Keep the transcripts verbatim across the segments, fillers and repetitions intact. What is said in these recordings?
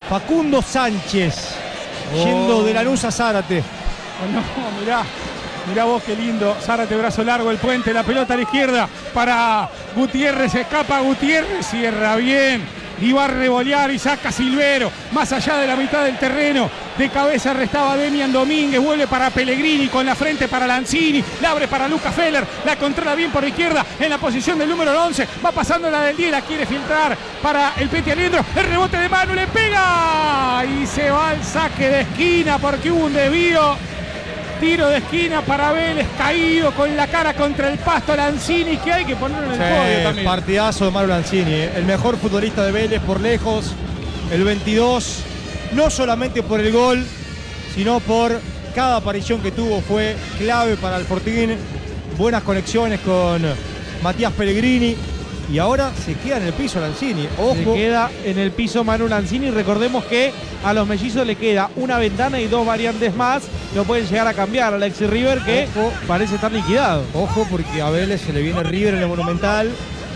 Facundo Sánchez, oh. yendo de Lanús a Zárate. Oh, no, mirá. Mirá vos qué lindo, Zárate, brazo largo, el puente, la pelota a la izquierda para Gutiérrez, escapa Gutiérrez, cierra bien y va a revolear y saca Silvero, más allá de la mitad del terreno, de cabeza restaba Demian Domínguez, vuelve para Pellegrini, con la frente para Lanzini, la abre para Luca Feller, la controla bien por izquierda, en la posición del número once, va pasando la del diez, la quiere filtrar para el Peti Aliendro, el rebote de Manu, le pega y se va al saque de esquina porque hubo un desvío. Tiro de esquina para Vélez, caído con la cara contra el pasto Lanzini, que hay que ponerlo en el sí, podio también. Partidazo de Manu Lanzini, ¿eh? El mejor futbolista de Vélez por lejos, el veintidós, no solamente por el gol, sino por cada aparición que tuvo, fue clave para el Fortín, buenas conexiones con Matías Pellegrini. Y ahora se queda en el piso Lanzini. Ojo. Se queda en el piso Manu Lanzini. Recordemos que a los mellizos le queda una ventana y dos variantes más. Lo pueden llegar a cambiar. Alexis River, que Ojo. parece estar liquidado. Ojo, porque a Vélez se le viene River en el Monumental.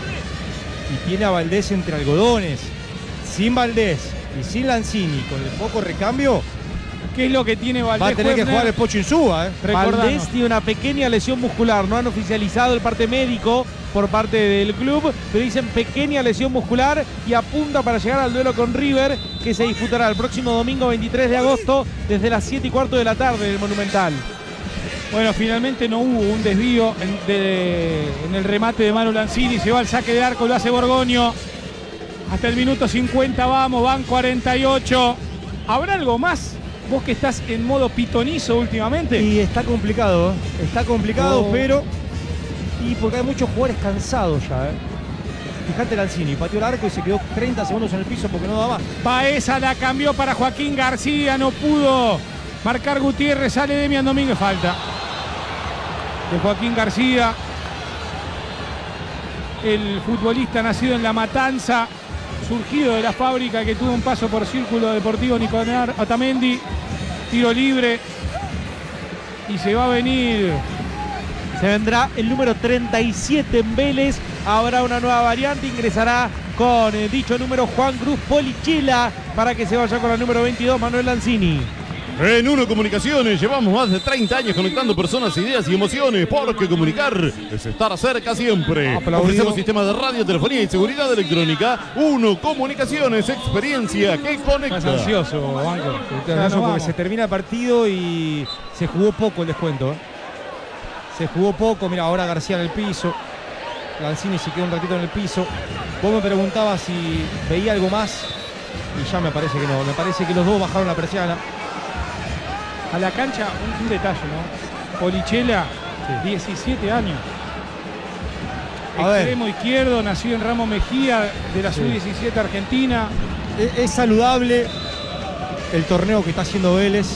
Y tiene a Valdés entre algodones. Sin Valdés y sin Lanzini, con el poco recambio, ¿qué es lo que tiene Valdés? Va a tener Werner? que jugar el Pocho Insúa, ¿eh? Valdés tiene una pequeña lesión muscular. No han oficializado el parte médico por parte del club, pero dicen pequeña lesión muscular y apunta para llegar al duelo con River, que se disputará el próximo domingo veintitrés de agosto desde las siete y cuarto de la tarde en el Monumental. Bueno, finalmente no hubo un desvío en, de, en el remate de Manu Lanzini. Se va al saque de arco, lo hace Borgoño. Hasta el minuto cincuenta vamos, van cuarenta y ocho. ¿Habrá algo más? Vos que estás en modo pitonizo últimamente. Y está complicado, ¿eh? Está complicado, oh. pero... Y porque hay muchos jugadores cansados ya, ¿eh? Fíjate Lanzini, pateó el arco y se quedó treinta segundos en el piso porque no daba. Baeza la cambió para Joaquín García, no pudo marcar Gutiérrez, sale Demian Domínguez, falta de Joaquín García, el futbolista nacido en La Matanza, surgido de la fábrica, que tuvo un paso por Círculo Deportivo Nicolás Otamendi. Tiro libre y se va a venir. Se vendrá el número treinta y siete en Vélez. Habrá una nueva variante. Ingresará con eh, dicho número Juan Cruz Polichela para que se vaya con la número veintidós, Manuel Lanzini. En Uno Comunicaciones llevamos más de treinta años conectando personas, ideas y emociones, porque comunicar es estar cerca siempre. Aplaudido. Ofrecemos sistemas de radio, telefonía y seguridad electrónica. Uno Comunicaciones, experiencia que conecta. Estás ansioso, Banco. Estás ansioso porque se termina el partido y se jugó poco el descuento, ¿eh? Se jugó poco, mira, ahora García en el piso. Lanzini se quedó un ratito en el piso. Vos me preguntabas si veía algo más y ya me parece que no. Me parece que los dos bajaron la persiana. A la cancha, un, un detalle, ¿no? Polichela, sí. diecisiete años. A Extremo ver. izquierdo, nacido en Ramos Mejía, de la sí. sub diecisiete Argentina. Es, es saludable el torneo que está haciendo Vélez.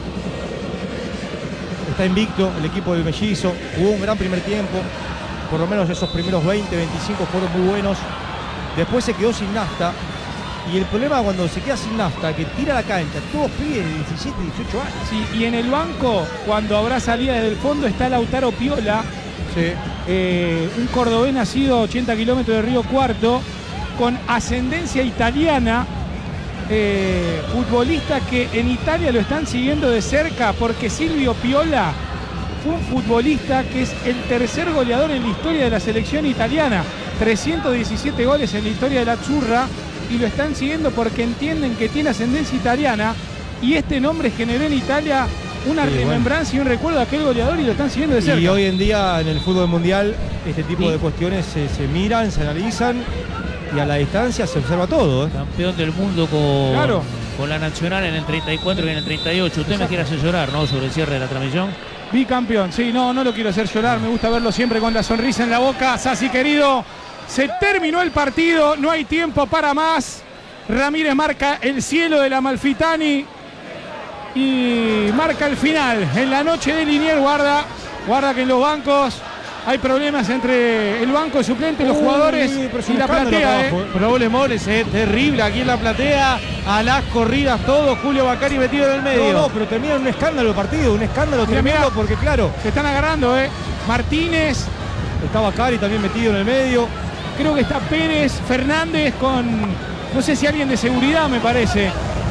Está invicto el equipo del mellizo. Jugó un gran primer tiempo. Por lo menos esos primeros veinte, veinticinco fueron muy buenos. Después se quedó sin nafta. Y el problema cuando se queda sin nafta, que tira la cancha, todos pibes de diecisiete, dieciocho años. Sí, y en el banco, cuando habrá salida desde el fondo, está Lautaro Piola. Sí. Eh, un cordobés nacido a ochenta kilómetros de Río Cuarto, con ascendencia italiana. Eh, futbolista que en Italia lo están siguiendo de cerca porque Silvio Piola fue un futbolista que es el tercer goleador en la historia de la selección italiana, trescientos diecisiete goles en la historia de la Azzurra, y lo están siguiendo porque entienden que tiene ascendencia italiana y este nombre generó en Italia una sí, remembranza bueno. y un recuerdo de aquel goleador y lo están siguiendo de cerca. Y hoy en día en el fútbol mundial este tipo sí. de cuestiones se, se miran, se analizan y a la distancia se observa todo, ¿eh? Campeón del mundo con, claro. con la Nacional en el treinta y cuatro y en el treinta y ocho. Usted Exacto. me quiere hacer llorar, ¿no? Sobre el cierre de la transmisión. Bicampeón, sí, no, no lo quiero hacer llorar. Me gusta verlo siempre con la sonrisa en la boca. Sassi, querido, se terminó el partido. No hay tiempo para más. Ramírez marca el cielo de la Amalfitani y marca el final. En la noche de Liniers, guarda, guarda que en los bancos hay problemas entre el banco de suplentes, los jugadores Uy, y la platea. Abajo, eh. Problemones, eh, terrible aquí en la platea. A las corridas todo. Julio Bacari metido en el medio. No, no, pero termina en un escándalo el partido. Un escándalo mira, tremendo mira, porque, claro, se están agarrando, ¿eh? Martínez. Está Bacari también metido en el medio. Creo que está Pérez, Fernández con... No sé si alguien de seguridad, me parece.